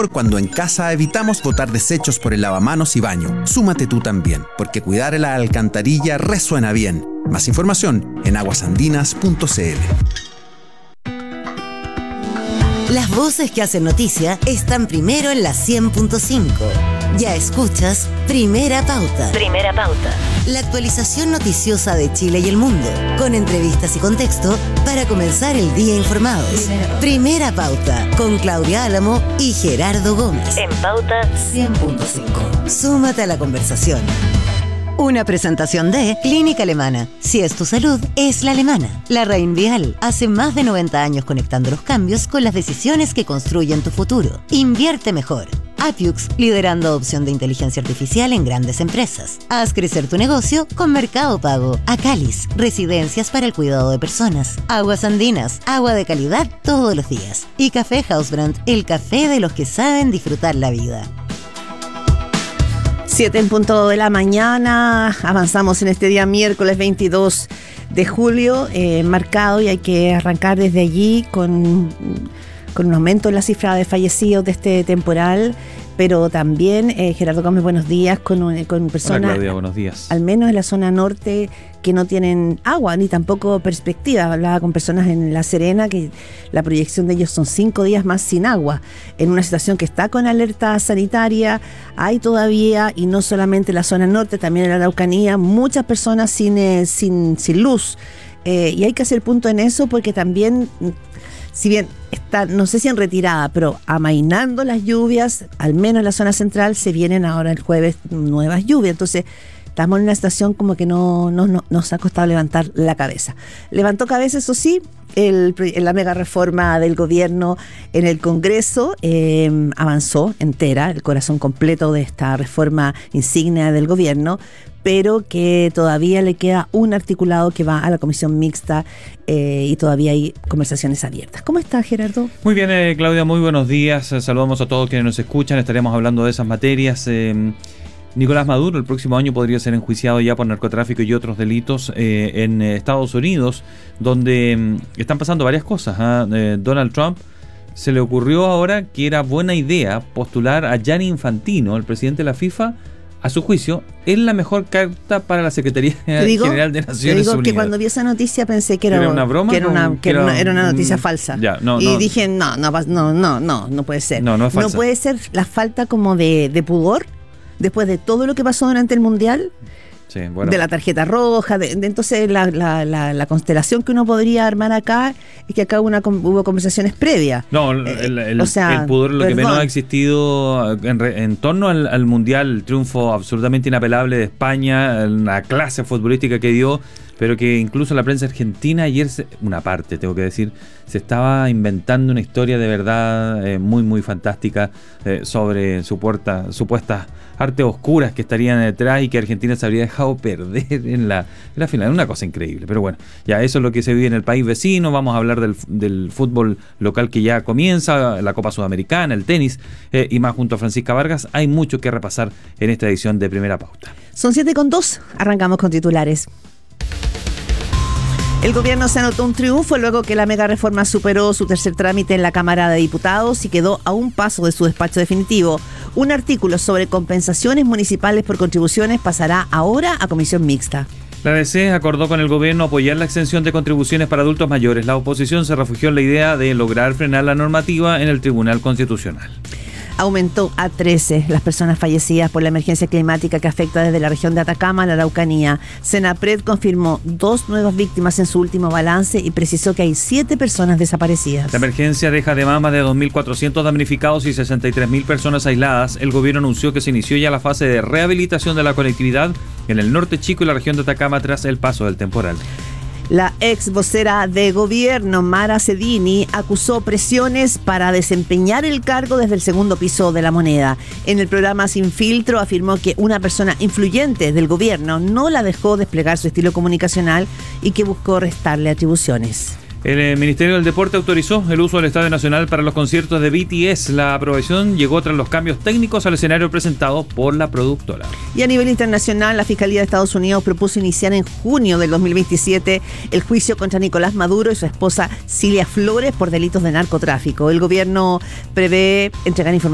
Cuando en casa evitamos botar desechos por el lavamanos y baño, súmate tú también, porque cuidar la alcantarilla resuena bien. Más información en aguasandinas.cl. Las voces que hacen noticia están primero en la 100.5. Ya escuchas Primera Pauta. Primera Pauta. La actualización noticiosa de Chile y el mundo, con entrevistas y contexto para comenzar el día informados. Primera Pauta, con Claudia Álamo y Gerardo Gómez. En Pauta 100.5. Súmate a la conversación. Una presentación de Clínica Alemana. Si es tu salud, es la alemana. La Reinvial. Hace más de 90 años conectando los cambios con las decisiones que construyen tu futuro. Invierte mejor. Apiux, liderando adopción de inteligencia artificial en grandes empresas. Haz crecer tu negocio con Mercado Pago. Acalis, residencias para el cuidado de personas. Aguas Andinas, agua de calidad todos los días. Y Café Housebrand, el café de los que saben disfrutar la vida. 7:00 a.m, avanzamos en este día miércoles 22 de julio, marcado, y hay que arrancar desde allí con un aumento en la cifra de fallecidos de este temporal, pero también, Gerardo Gómez, buenos días, con personas, hola Claudia, buenos días, al menos en la zona norte, que no tienen agua ni tampoco perspectiva. Hablaba con personas en La Serena que la proyección de ellos son 5 días más sin agua, en una situación que está con alerta sanitaria. Hay todavía, y no solamente en la zona norte, también en la Araucanía, muchas personas sin luz, y hay que hacer punto en eso, porque también, si bien está, no sé si en retirada, pero amainando las lluvias, al menos en la zona central, se vienen ahora el jueves nuevas lluvias. Entonces estamos en una situación como que no nos ha costado levantar la cabeza. Levantó cabeza, eso sí, la mega reforma del gobierno en el Congreso, avanzó entera, el corazón completo de esta reforma insignia del gobierno, pero que todavía le queda un articulado que va a la comisión mixta, y todavía hay conversaciones abiertas. ¿Cómo estás, Gerardo? Muy bien, Claudia, muy buenos días. Saludamos a todos quienes nos escuchan. Estaremos hablando de esas materias. Nicolás Maduro el próximo año podría ser enjuiciado ya por narcotráfico y otros delitos en Estados Unidos, donde están pasando varias cosas. Donald Trump se le ocurrió ahora que era buena idea postular a Gianni Infantino, el presidente de la FIFA. A su juicio, es la mejor carta para la Secretaría General de Naciones Unidas. Que cuando vi esa noticia pensé que era una broma, que era una noticia falsa. Dije, no puede ser. No es falsa. No puede ser la falta como de pudor después de todo lo que pasó durante el Mundial. Sí, bueno. De la tarjeta roja, entonces la constelación que uno podría armar acá es que acá hubo conversaciones previas. No, el pudor, lo que menos ha existido en torno al Mundial, el triunfo absolutamente inapelable de España, la clase futbolística que dio, pero que incluso la prensa argentina ayer, una parte tengo que decir, se estaba inventando una historia de verdad muy muy fantástica sobre supuestas artes oscuras que estarían detrás y que Argentina se habría dejado perder en la final. Una cosa increíble, pero bueno, ya eso es lo que se vive en el país vecino. Vamos a hablar del fútbol local que ya comienza, la Copa Sudamericana, el tenis, y más junto a Francisca Vargas. Hay mucho que repasar en esta edición de Primera Pauta. Son 7:02, arrancamos con titulares. El gobierno se anotó un triunfo luego que la mega reforma superó su tercer trámite en la Cámara de Diputados y quedó a un paso de su despacho definitivo. Un artículo sobre compensaciones municipales por contribuciones pasará ahora a comisión mixta. La DC acordó con el gobierno apoyar la exención de contribuciones para adultos mayores. La oposición se refugió en la idea de lograr frenar la normativa en el Tribunal Constitucional. Aumentó a 13 las personas fallecidas por la emergencia climática que afecta desde la región de Atacama a la Araucanía. Senapred confirmó 2 nuevas víctimas en su último balance y precisó que hay 7 personas desaparecidas. La emergencia deja de más de 2.400 damnificados y 63.000 personas aisladas. El gobierno anunció que se inició ya la fase de rehabilitación de la conectividad en el norte chico y la región de Atacama tras el paso del temporal. La ex vocera de gobierno, Mara Cedini, acusó presiones para desempeñar el cargo desde el segundo piso de La Moneda. En el programa Sin Filtro afirmó que una persona influyente del gobierno no la dejó desplegar su estilo comunicacional y que buscó restarle atribuciones. El Ministerio del Deporte autorizó el uso del Estadio Nacional para los conciertos de BTS. La aprobación llegó tras los cambios técnicos al escenario presentado por la productora. Y a nivel internacional, la Fiscalía de Estados Unidos propuso iniciar en junio del 2027 el juicio contra Nicolás Maduro y su esposa Cilia Flores por delitos de narcotráfico. El gobierno prevé entregar información